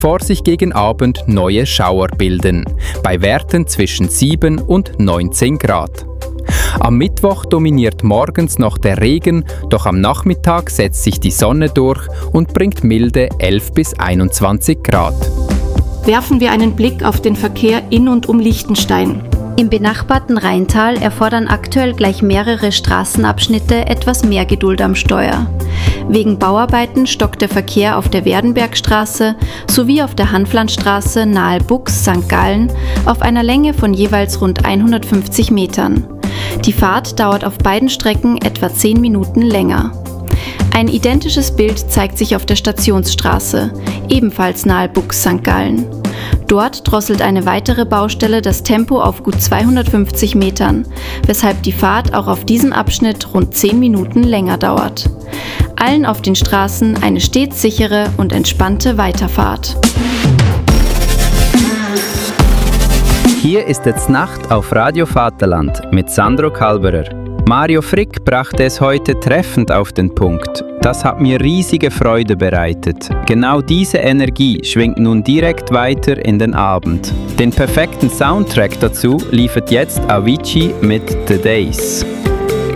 bevor sich gegen Abend neue Schauer bilden, bei Werten zwischen 7 und 19 Grad. Am Mittwoch dominiert morgens noch der Regen, doch am Nachmittag setzt sich die Sonne durch und bringt milde 11 bis 21 Grad. Werfen wir einen Blick auf den Verkehr in und um Liechtenstein. Im benachbarten Rheintal erfordern aktuell gleich mehrere Straßenabschnitte etwas mehr Geduld am Steuer. Wegen Bauarbeiten stockt der Verkehr auf der Werdenbergstraße sowie auf der Hanflandstraße nahe Bux St. Gallen auf einer Länge von jeweils rund 150 Metern. Die Fahrt dauert auf beiden Strecken etwa 10 Minuten länger. Ein identisches Bild zeigt sich auf der Stationsstraße, ebenfalls nahe Bux St. Gallen. Dort drosselt eine weitere Baustelle das Tempo auf gut 250 Metern, weshalb die Fahrt auch auf diesem Abschnitt rund 10 Minuten länger dauert. Allen auf den Straßen eine stets sichere und entspannte Weiterfahrt. Hier ist jetzt Nacht auf Radio Vaterland mit Sandro Kalberer. Mario Frick brachte es heute treffend auf den Punkt. Das hat mir riesige Freude bereitet. Genau diese Energie schwingt nun direkt weiter in den Abend. Den perfekten Soundtrack dazu liefert jetzt Avicii mit The Days.